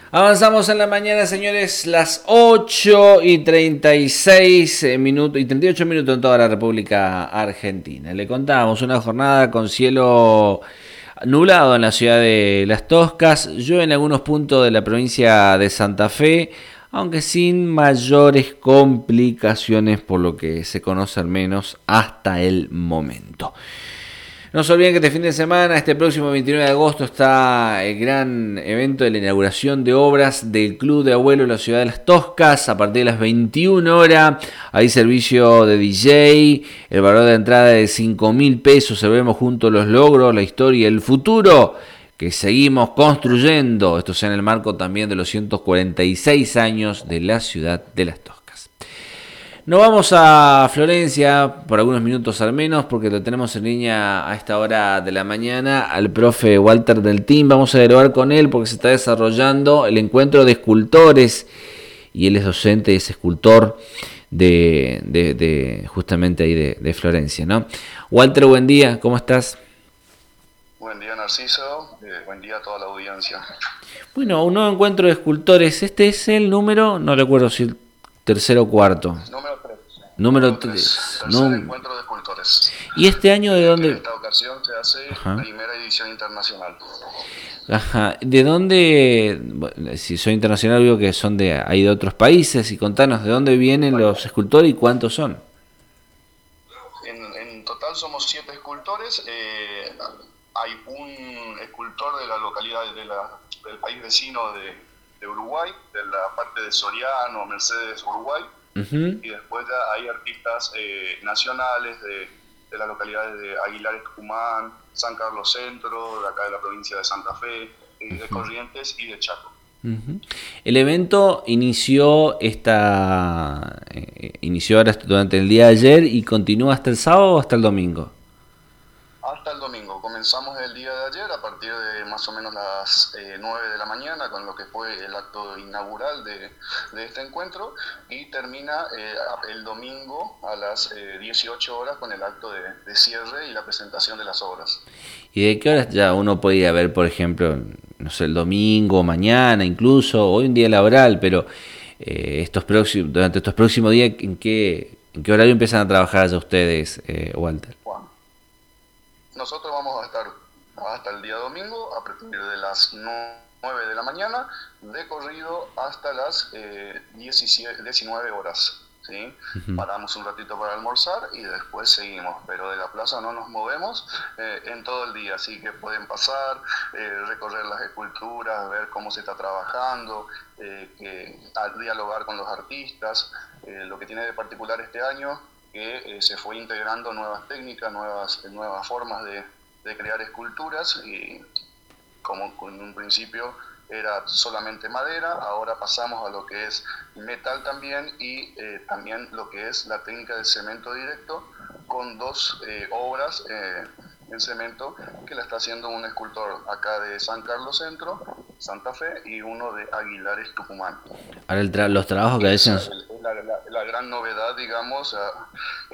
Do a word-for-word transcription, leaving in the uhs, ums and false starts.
Avanzamos en la mañana, señores, las ocho y treinta y seis minutos y treinta y ocho minutos en toda la República Argentina. Le contábamos una jornada con cielo nublado en la ciudad de Las Toscas, llueve en algunos puntos de la provincia de Santa Fe, aunque sin mayores complicaciones por lo que se conoce al menos hasta el momento. No se olviden que este fin de semana, este próximo veintinueve de agosto, está el gran evento de la inauguración de obras del Club de Abuelos de la ciudad de Las Toscas. A partir de las veintiuna horas hay servicio de D J, el valor de entrada es de cinco mil pesos. Celebremos juntos los logros, la historia y el futuro que seguimos construyendo. Esto sea en el marco también de los ciento cuarenta y seis años de la ciudad de Las Toscas. Nos vamos a Florencia por algunos minutos al menos, porque lo tenemos en línea a esta hora de la mañana al profe Walter del Team. Vamos a dialogar con él porque se está desarrollando el encuentro de escultores y él es docente y es escultor de, de, de justamente ahí de, de Florencia, ¿no? Walter, buen día, ¿cómo estás? Buen día, Narciso. Eh, buen día a toda la audiencia. Bueno, un nuevo encuentro de escultores. Este es el número, no recuerdo si el tercero o cuarto. Número tres. Número tres. Tercer Num- encuentro de escultores. ¿Y este año de En dónde? esta ocasión se hace Ajá. primera edición internacional. Ajá. ¿De dónde? Bueno, si soy internacional, digo que son de hay de otros países, y contanos de dónde vienen los escultores y cuántos son. En, en total somos siete escultores. Eh, hay un escultor de la localidad de la, del país vecino de, de Uruguay, de la parte de Soriano, Mercedes, Uruguay. Uh-huh. Y después ya hay artistas eh, nacionales de, de las localidades de Aguilares, Tucumán, San Carlos Centro, de acá de la provincia de Santa Fe, eh, de Uh-huh. Corrientes y de Chaco. Uh-huh. El evento inició esta eh, inició ahora durante el día de ayer y continúa hasta el sábado o hasta el domingo. Hasta el domingo. Comenzamos el día de ayer a partir de más o menos las eh, nueve de la mañana con lo que fue el acto inaugural de, de este encuentro y termina eh, el domingo a las eh, dieciocho horas con el acto de, de cierre y la presentación de las obras. ¿Y de qué horas ya uno puede ir a ver, por ejemplo, no sé, el domingo, mañana, incluso hoy un día laboral, pero eh, estos próximos durante estos próximos días, ¿en qué en qué horario empiezan a trabajar ya ustedes, eh, Walter? Juan. Nosotros vamos a estar hasta el día domingo a partir de las nueve de la mañana, de corrido hasta las eh, diecinueve horas. ¿Sí? Uh-huh. Paramos un ratito para almorzar y después seguimos, pero de la plaza no nos movemos eh, en todo el día, así que pueden pasar, eh, recorrer las esculturas, ver cómo se está trabajando, eh, que, dialogar con los artistas. Eh, lo que tiene de particular este año que eh, se fue integrando nuevas técnicas, nuevas, nuevas formas de, de crear esculturas y como en un principio era solamente madera, ahora pasamos a lo que es metal también y eh, también lo que es la técnica de cemento directo con dos eh, obras eh, en cemento que la está haciendo un escultor acá de San Carlos Centro, Santa Fe, y uno de Aguilares, Tucumán. Ahora el tra- los trabajos que hacen... La, la, la gran novedad, digamos,